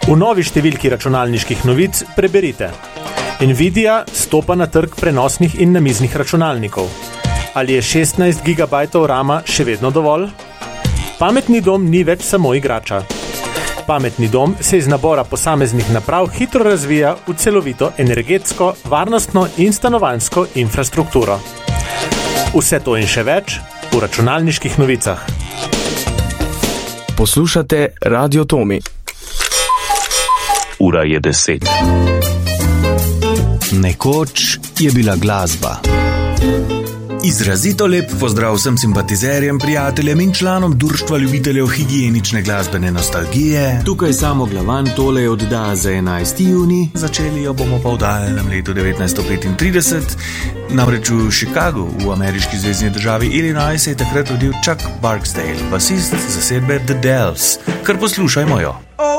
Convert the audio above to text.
V novi številki računalniških novic preberite: Nvidia stopa na trg prenosnih in namiznih računalnikov. Ali je 16 GB rama še vedno dovolj? Pametni dom ni več samo igrača. Pametni dom se iz nabora posameznih naprav hitro razvija v celovito energetsko, varnostno in stanovanjsko infrastrukturo. Vse to in še več v računalniških novicah. Poslušate Radio Tomi. Ura je 10. Nekoč je bila glasba. Izrazito lep pozdrav vsem simpatizerjem, prijateljem in članom Društva ljubiteljev higienične glasbene nostalgije. Tukaj Samo Glavan, tole je oddaja za 11. juni. Začeli jo bomo pa v daljnem letu 1935. Namreč v Chicagu, v ameriški zvezni državi Illinois, se je takrat rodil Chuck Barksdale, basist zasedbe The Dells. Kar poslušajmo jo.